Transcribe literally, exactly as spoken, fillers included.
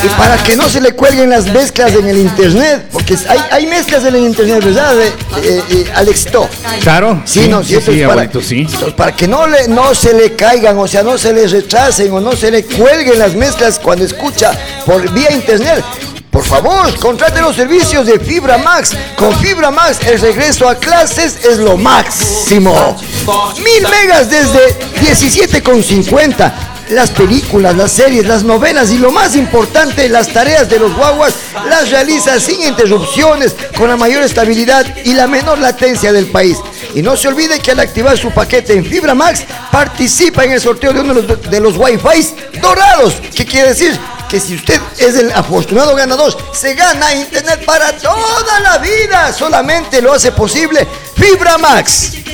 Y para que no se le cuelguen las mezclas en el internet, porque hay, hay mezclas en el internet, ¿verdad? Eh, eh, eh, Alex To. Claro. Sí, sí, no, sí, ¿cierto? sí, para, abuelito, sí. entonces, para que no, le, no se le caigan, o sea, no se le retrasen o no se le cuelguen las mezclas cuando escucha por vía internet. Por favor, contrate los servicios de Fibra Max. Con Fibra Max, el regreso a clases es lo máximo. Mil megas desde diecisiete con cincuenta. Las películas, las series, las novelas y lo más importante, las tareas de los guaguas las realiza sin interrupciones, con la mayor estabilidad y la menor latencia del país. Y no se olvide que al activar su paquete en Fibra Max, participa en el sorteo de uno de los, de los Wi-Fi dorados. ¿Qué quiere decir? Que si usted es el afortunado ganador, se gana internet para toda la vida. Solamente lo hace posible Fibra Max.